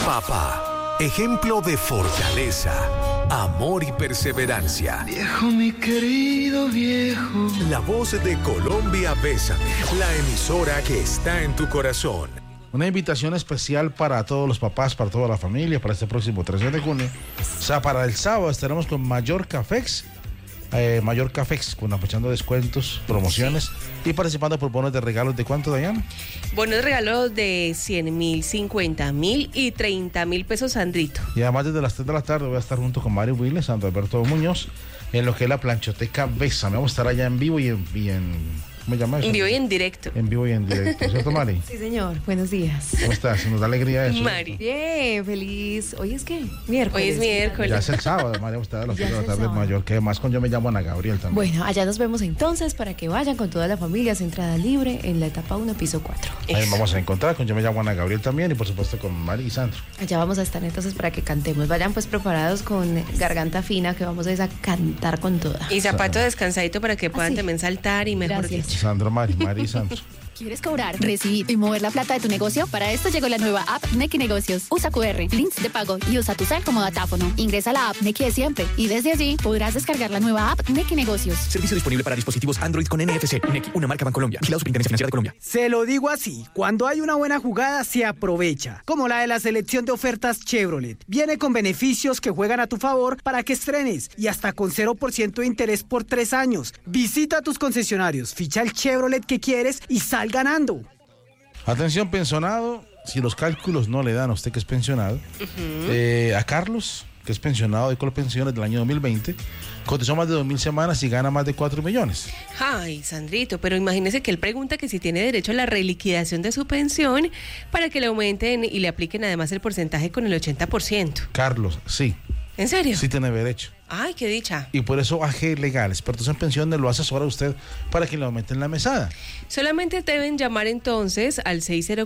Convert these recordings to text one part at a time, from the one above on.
Papá, ejemplo de fortaleza, amor y perseverancia. Viejo, mi querido viejo. La voz de Colombia, Bésame, la emisora que está en tu corazón. Una invitación especial para todos los papás, para toda la familia, para este próximo 13 de junio. O sea, para el sábado estaremos con Mallorca Fex, con aprovechando descuentos, promociones y participando por bonos de regalos. ¿De cuánto, Dayana? Bonos de regalos de 100.000, 50.000 y 30.000 pesos, Sandrito. Y además desde las 3 de la tarde voy a estar junto con Mario Willes, Santo Alberto Muñoz, en lo que es la planchoteca Bésame. Vamos a estar allá en vivo y en ¿cómo se llama eso? En vivo y en directo. En vivo y en directo, ¿cierto, Mari? Sí, señor. Buenos días. ¿Cómo estás? Nos da alegría eso. Mari. Bien, feliz. ¿Hoy es qué? Miércoles. Hoy es miércoles. Ya es el sábado, Mari. Vamos a estar a las 3 de la tarde en Mallorca. Además, con Yo Me Llamo Ana Gabriel también. Bueno, allá nos vemos entonces para que vayan con toda la familia. Es entrada libre en la etapa 1, piso 4. Ahí vamos a encontrar con Yo Me Llamo Ana Gabriel también y por supuesto con Mari y Sandro. Allá vamos a estar entonces para que cantemos. Vayan pues preparados con garganta fina que vamos a cantar con toda. Y zapato descansadito para que puedan también saltar y mejor Gracias. dicho. Sandro, Mari y Sandro. ¿Quieres cobrar, recibir y mover la plata de tu negocio? Para esto llegó la nueva app Nequi Negocios. Usa QR, links de pago y usa tu cel como datáfono. Ingresa a la app Nequi de siempre y desde allí podrás descargar la nueva app Nequi Negocios. Servicio disponible para dispositivos Android con NFC. Nequi, una marca Bancolombia. Vigilado Superintendencia Financiera de Colombia. Se lo digo así, cuando hay una buena jugada se aprovecha, como la de la selección de ofertas Chevrolet. Viene con beneficios que juegan a tu favor para que estrenes y hasta con 0% de interés por 3 años. Visita a tus concesionarios, ficha el Chevrolet que quieres y sal ganando. Atención, pensionado, si los cálculos no le dan a usted que es pensionado, a Carlos, que es pensionado de Colpensiones del año 2020, cotizó más de 2.000 semanas y gana más de 4 millones. Ay, Sandrito, pero imagínese que él pregunta que si tiene derecho a la reliquidación de su pensión para que le aumenten y le apliquen además el porcentaje con el 80%. Carlos, sí. ¿En serio? Sí tiene derecho. Ay, qué dicha. Y por eso AG Legal, expertos en pensiones, lo asesora a usted para que le aumenten la mesada. Solamente deben llamar entonces al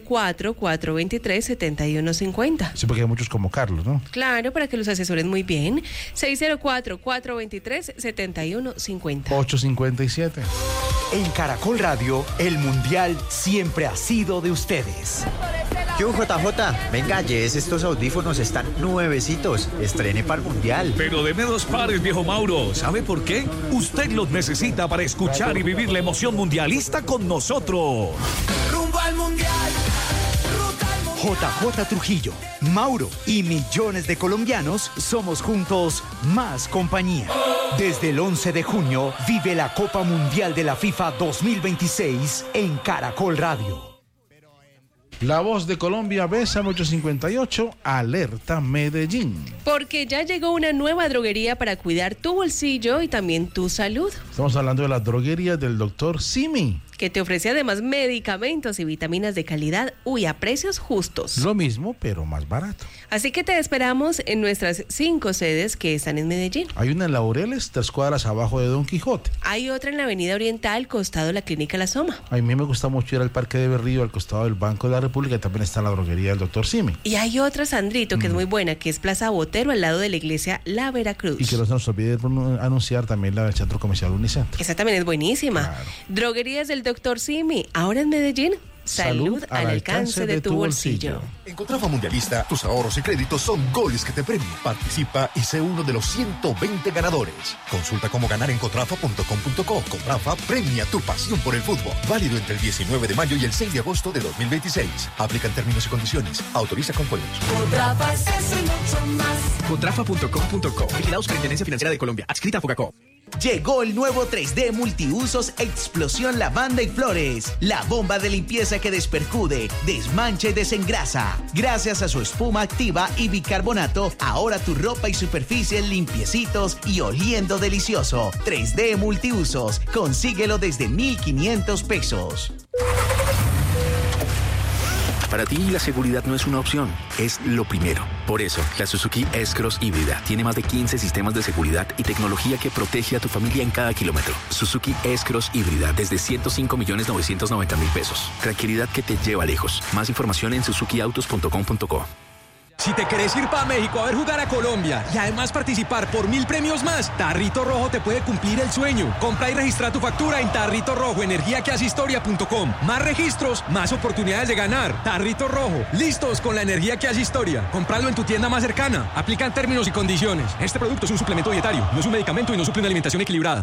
604-423-7150. Sí, porque hay muchos como Carlos, ¿no? Claro, para que los asesoren muy bien. 604-423-7150. 857. En Caracol Radio, el Mundial siempre ha sido de ustedes. Yo, JJ, venga, llévese estos audífonos, están nuevecitos. Estrene para el Mundial. Pero deme 2 pares, viejo Mauro. ¿Sabe por qué? Usted los necesita para escuchar y vivir la emoción mundialista con nosotros. Rumbo al Mundial. JJ Trujillo, Mauro y millones de colombianos somos juntos más compañía. Desde el 11 de junio vive la Copa Mundial de la FIFA 2026 en Caracol Radio. La voz de Colombia, Bésame 858, alerta Medellín. Porque ya llegó una nueva droguería para cuidar tu bolsillo y también tu salud. Estamos hablando de la droguería del Dr. Simi, que te ofrece además medicamentos y vitaminas de calidad a precios justos. Lo mismo, pero más barato. Así que te esperamos en nuestras 5 sedes que están en Medellín. Hay una en Laureles, 3 cuadras abajo de Don Quijote. Hay otra en la Avenida Oriental, costado de la Clínica La Soma. A mí me gusta mucho ir al Parque de Berrío, al costado del Banco de la República, y también está la droguería del Dr. Simi. Y hay otra, Sandrito, que es muy buena, que es Plaza Botero, al lado de la iglesia La Veracruz. Y que no se nos olvide anunciar también la del Centro Comercial Unicentro. Esa también es buenísima. Claro. Droguerías del Dr. Simi, ahora en Medellín. Salud al alcance de tu bolsillo. En Contrafa Mundialista, tus ahorros y créditos son goles que te premian. Participa y sé uno de los 120 ganadores. Consulta cómo ganar en contrafa.com.co. Contrafa premia tu pasión por el fútbol. Válido entre el 19 de mayo y el 6 de agosto de 2026. Aplican términos y condiciones. Autoriza con juegos. Contrafa es mucho más. Contrafa.com.co. Vigilado Superintendencia Financiera de Colombia. Adscrita a Fogacop. Llegó el nuevo 3D Multiusos Explosión Lavanda y Flores. La bomba de limpieza que despercude, desmancha y desengrasa. Gracias a su espuma activa y bicarbonato, ahora tu ropa y superficies limpiecitos y oliendo delicioso. 3D Multiusos. Consíguelo desde 1.500 pesos. Para ti la seguridad no es una opción, es lo primero. Por eso, la Suzuki S-Cross híbrida tiene más de 15 sistemas de seguridad y tecnología que protege a tu familia en cada kilómetro. Suzuki S-Cross híbrida desde 105.990.000 pesos. Tranquilidad que te lleva lejos. Más información en suzukiautos.com.co. Si te querés ir para México a ver jugar a Colombia y además participar por 1000 premios más, Tarrito Rojo te puede cumplir el sueño. Compra y registra tu factura en Tarrito Rojo, energiaquehacehistoria.com. Más registros, más oportunidades de ganar. Tarrito Rojo, listos con la energía que hace historia. Compralo en tu tienda más cercana. Aplican términos y condiciones. Este producto es un suplemento dietario, no es un medicamento y no suple una alimentación equilibrada.